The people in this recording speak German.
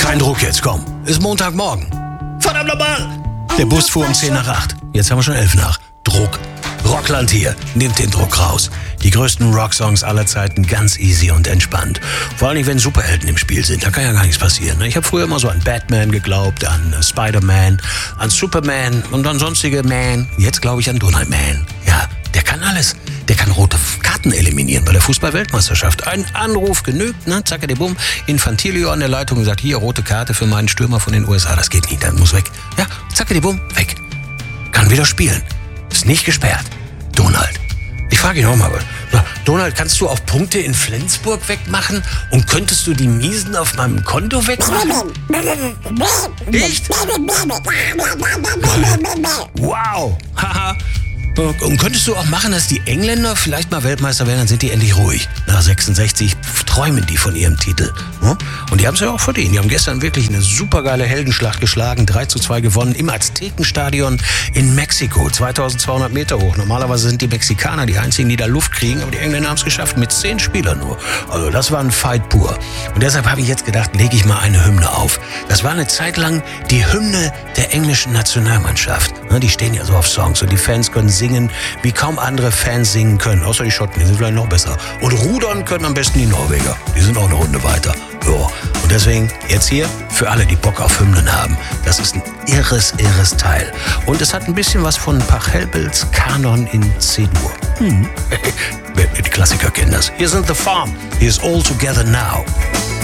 Kein Druck jetzt, komm. Ist Montagmorgen. Verdammt nochmal! Der Bus fuhr um 10 nach 8. Jetzt haben wir schon 11 nach. Druck. Rockland hier. Nimmt den Druck raus. Die größten Rocksongs aller Zeiten ganz easy und entspannt. Vor allem, wenn Superhelden im Spiel sind. Da kann ja gar nichts passieren. Ich habe früher immer so an Batman geglaubt, an Spider-Man, an Superman und an sonstige Man. Jetzt glaube ich an Donald Man. Ja, der kann alles. Der kann rote Karten eliminieren bei der Fußball-Weltmeisterschaft. Ein Anruf genügt, ne? Zacke, bum. Infantilio an der Leitung sagt, hier, rote Karte für meinen Stürmer von den USA. Das geht nicht, der muss weg. Ja, zacke, bum, weg. Kann wieder spielen. Ist nicht gesperrt. Donald. Ich frage ihn auch mal. Donald, kannst du auch Punkte in Flensburg wegmachen? Und könntest du die Miesen auf meinem Konto wegmachen? Echt? Wow. Haha. Und könntest du auch machen, dass die Engländer vielleicht mal Weltmeister werden, dann sind die endlich ruhig. Nach 66 träumen die von ihrem Titel. Und die haben es ja auch verdient. Die haben gestern wirklich eine supergeile Heldenschlacht geschlagen, 3:2 gewonnen im Aztekenstadion in Mexiko, 2200 Meter hoch. Normalerweise sind die Mexikaner die einzigen, die da Luft kriegen, aber die Engländer haben es geschafft, mit 10 Spielern nur. Also das war ein Fight pur. Und deshalb habe ich jetzt gedacht, lege ich mal eine Hymne auf. Das war eine Zeit lang die Hymne der englischen Nationalmannschaft. Die stehen ja so auf Songs und die Fans können singen, wie kaum andere Fans singen können. Außer die Schotten, die sind vielleicht noch besser. Und rudern können am besten die Norweger. Die sind auch eine Runde weiter. Ja. Und deswegen jetzt hier für alle, die Bock auf Hymnen haben. Das ist ein irres Teil. Und es hat ein bisschen was von Pachelbels Kanon in C-Dur. Die Klassiker kennen das. Hier sind The Farm. Here's All Together Now.